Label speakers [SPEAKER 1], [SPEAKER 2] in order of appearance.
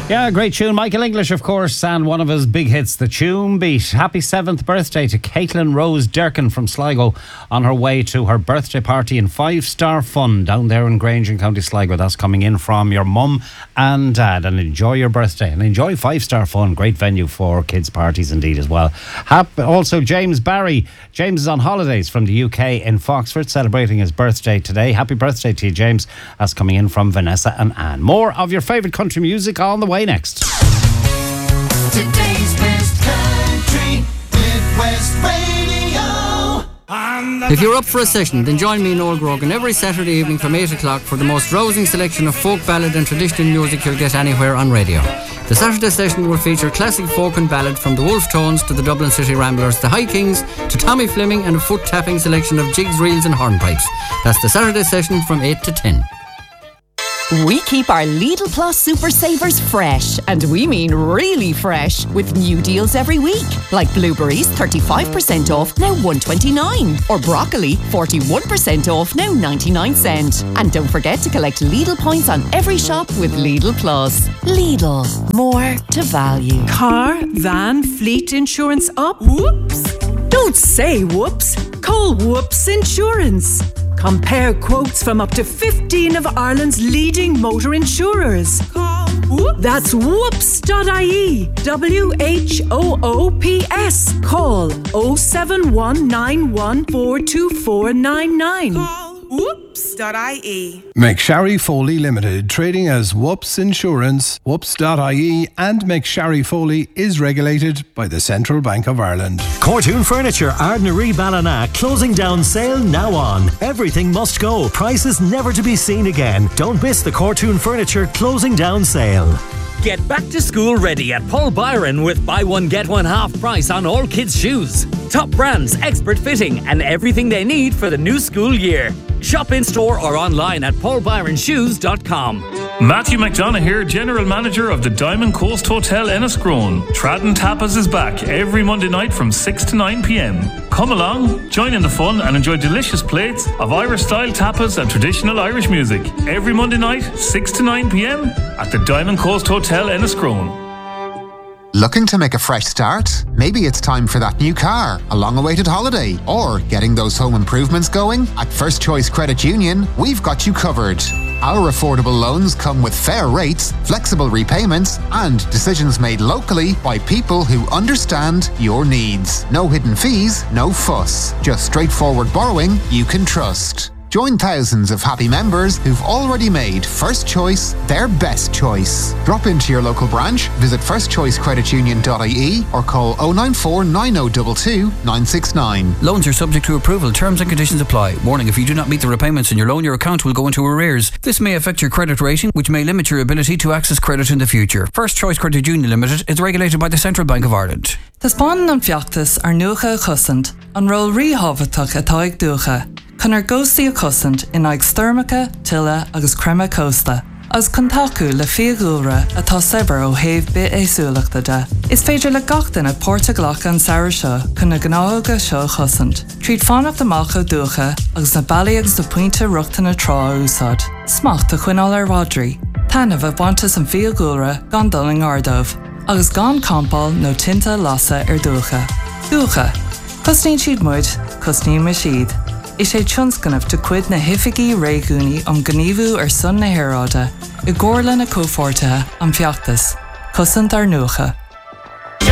[SPEAKER 1] Yeah, great tune. Michael English, of course, and one of his big hits, The Tune Beat. Happy 7th birthday to Caitlin Rose Durkin from Sligo on her way to her birthday party in 5 Star Fun down there in Grange in County Sligo. That's coming in from your mum and dad. And enjoy your birthday and enjoy 5 Star Fun. Great venue for kids' parties indeed as well. Also, James Barry. James is on holidays from the UK in Foxford, celebrating his birthday today. Happy birthday to you, James. That's coming in from Vanessa and Anne. More of your favourite country music on the way next.
[SPEAKER 2] Today's best country with West Radio.
[SPEAKER 3] If you're up for a session, then join me, Noel Grogan, every Saturday evening from 8 o'clock for the most rousing selection of folk, ballad and traditional music you'll get anywhere on radio. The Saturday session will feature classic folk and ballad from the Wolf Tones to the Dublin City Ramblers, the High Kings to Tommy Fleming, and a foot-tapping selection of jigs, reels and hornpipes. That's the Saturday session from 8 to 10.
[SPEAKER 4] We keep our Lidl Plus Super Savers fresh, and we mean really fresh, with new deals every week. Like blueberries, 35% off, now $1.29. Or broccoli, 41% off, now 99 cents. And don't forget to collect Lidl points on every shop with Lidl Plus. Lidl, more to value.
[SPEAKER 5] Car, van, fleet insurance up? Whoops! Don't say whoops. Call Whoops Insurance. Compare quotes from up to 15 of Ireland's leading motor insurers. Call Whoops. That's whoops.ie. WHOOPS. Call 07191424499. Call whoops.ie.
[SPEAKER 6] McSharry Foley Limited, trading as Whoops Insurance, whoops.ie, and McSharry Foley is regulated by the Central Bank of Ireland.
[SPEAKER 7] Cortoon Furniture, Ardnaree Ballina, closing down sale now on. Everything must go, prices never to be seen again. Don't miss the Cortoon Furniture closing down sale.
[SPEAKER 8] Get back to school ready at Paul Byron with buy one get one half price on all kids' shoes. Top brands, expert fitting and everything they need for the new school year. Shop in store or online at paulbyronshoes.com.
[SPEAKER 9] Matthew McDonough here, General Manager of the Diamond Coast Hotel Enniscrone. Tradden Tapas is back every Monday night from 6 to 9 p.m. Come along, join in the fun and enjoy delicious plates of Irish-style tapas and traditional Irish music. Every Monday night, 6 to 9 p.m. at the Diamond Coast Hotel Enniscrone.
[SPEAKER 10] Looking to make a fresh start? Maybe it's time for that new car, a long-awaited holiday, or getting those home improvements going? At First Choice Credit Union, we've got you covered. Our affordable loans come with fair rates, flexible repayments, and decisions made locally by people who understand your needs. No hidden fees, no fuss. Just straightforward borrowing you can trust. Join thousands of happy members who've already made First Choice their best choice. Drop into your local branch, visit firstchoicecreditunion.ie or call 094 9022 969.
[SPEAKER 3] Loans are subject to approval. Terms and conditions apply. Warning, if you do not meet the repayments in your loan, your account will go into arrears. This may affect your credit rating, which may limit your ability to access credit in the future. First Choice Credit Union Limited is regulated by the Central Bank of Ireland.
[SPEAKER 11] Tá spáin an fiachtas ar nuacha a chusant, an ról ríhabhatach atá ag dúcha. Chun ar gósaí a chusant in ag styrmacha, tilla agus crema costa. As contacu le fiagúra atá sebar ó héh bit éasúlachta de. Is féidir le gachtain a Portaglach an saoir seo chun na gnága seo chusant. Tríd fánacht amach ó dúcha agus na bailíags do puinte ruachta na trá úsad. Smacht a chuinál ar Rodri. Tanamh a bhaintas an fiagúra gan duling ardómh. Agus gan campáil nó tinta lasa ar dúcha. Dúcha. Cosnín siad muid, cosnín me siad. Is sé tionscanmh de cuid na hifigií réigúnaí gníomhú ar son na hairáide, i gcomharla na cófortathe an fiachtas, cosant ar nuacha.